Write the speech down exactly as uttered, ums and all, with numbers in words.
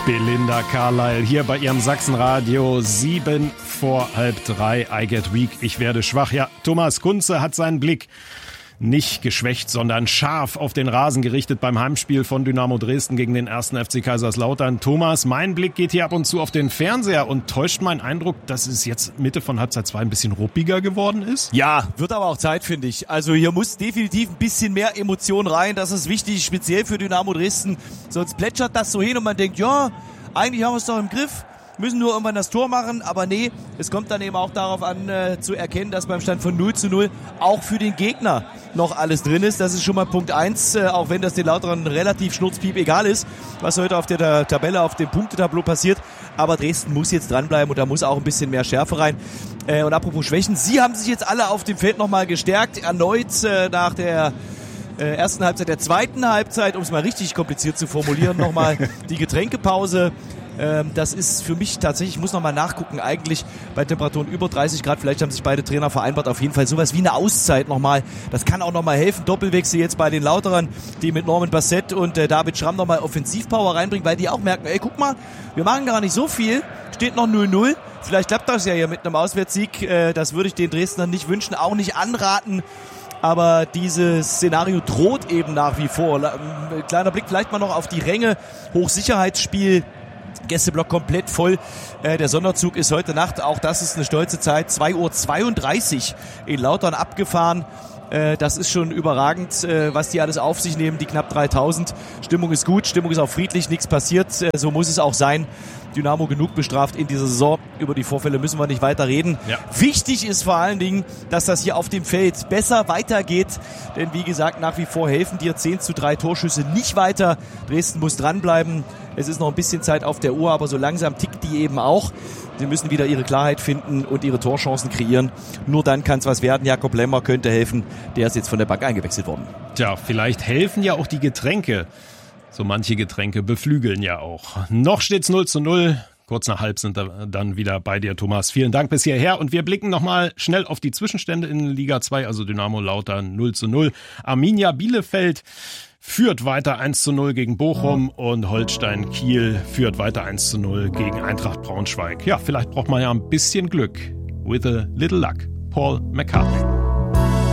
Belinda Carlisle hier bei ihrem Sachsenradio, sieben vor halb drei, I get weak, ich werde schwach. Ja, Thomas Kunze hat seinen Blick nicht geschwächt, sondern scharf auf den Rasen gerichtet beim Heimspiel von Dynamo Dresden gegen den ersten F C Kaiserslautern. Thomas, mein Blick geht hier ab und zu auf den Fernseher und täuscht mein Eindruck, dass es jetzt Mitte von Halbzeit zwei ein bisschen ruppiger geworden ist? Ja, wird aber auch Zeit, finde ich. Also hier muss definitiv ein bisschen mehr Emotion rein. Das ist wichtig, speziell für Dynamo Dresden. Sonst plätschert das so hin und man denkt, ja, eigentlich haben wir es doch im Griff. Müssen nur irgendwann das Tor machen, aber nee, es kommt dann eben auch darauf an, äh, zu erkennen, dass beim Stand von null zu null auch für den Gegner noch alles drin ist. Das ist schon mal Punkt eins, äh, auch wenn das den Lauterern relativ schnurzpiep egal ist, was heute auf der, der Tabelle, auf dem Punktetableau passiert. Aber Dresden muss jetzt dranbleiben und da muss auch ein bisschen mehr Schärfe rein. Äh, und apropos Schwächen, sie haben sich jetzt alle auf dem Feld nochmal gestärkt, erneut äh, nach der äh, ersten Halbzeit, der zweiten Halbzeit, um es mal richtig kompliziert zu formulieren, nochmal die Getränkepause. Das ist für mich tatsächlich, ich muss nochmal nachgucken, eigentlich bei Temperaturen über dreißig Grad, vielleicht haben sich beide Trainer vereinbart, auf jeden Fall sowas wie eine Auszeit nochmal, das kann auch nochmal helfen, Doppelwechsel jetzt bei den Lauterern, die mit Norman Bassett und äh, David Schramm nochmal Offensivpower reinbringen, weil die auch merken, ey, guck mal, wir machen gar nicht so viel, steht noch null null, vielleicht klappt das ja hier mit einem Auswärtssieg, äh, das würde ich den Dresdnern nicht wünschen, auch nicht anraten. Aber dieses Szenario droht eben nach wie vor. Kleiner Blick vielleicht mal noch auf die Ränge, Hochsicherheitsspiel, Gästeblock komplett voll. Äh, der Sonderzug ist heute Nacht, auch das ist eine stolze Zeit, zwei Uhr zweiunddreißig in Lautern abgefahren. Äh, das ist schon überragend, äh, was die alles auf sich nehmen, die knapp dreitausend. Stimmung ist gut, Stimmung ist auch friedlich, nichts passiert. Äh, so muss es auch sein. Dynamo genug bestraft in dieser Saison. Über die Vorfälle müssen wir nicht weiter reden. Ja. Wichtig ist vor allen Dingen, dass das hier auf dem Feld besser weitergeht. Denn wie gesagt, nach wie vor helfen dir zehn zu drei Torschüsse nicht weiter. Dresden muss dranbleiben. Es ist noch ein bisschen Zeit auf der Uhr, aber so langsam tickt die eben auch. Sie müssen wieder ihre Klarheit finden und ihre Torchancen kreieren. Nur dann kann es was werden. Jakob Lemmer könnte helfen. Der ist jetzt von der Bank eingewechselt worden. Tja, vielleicht helfen ja auch die Getränke. So manche Getränke beflügeln ja auch. Noch steht's null zu null. Kurz nach halb sind wir dann wieder bei dir, Thomas. Vielen Dank bis hierher. Und wir blicken nochmal schnell auf die Zwischenstände in Liga zwei. Also Dynamo Lautern null zu null. Arminia Bielefeld führt weiter eins zu null gegen Bochum. Und Holstein Kiel führt weiter eins zu null gegen Eintracht Braunschweig. Ja, vielleicht braucht man ja ein bisschen Glück. With a little luck. Paul McCartney.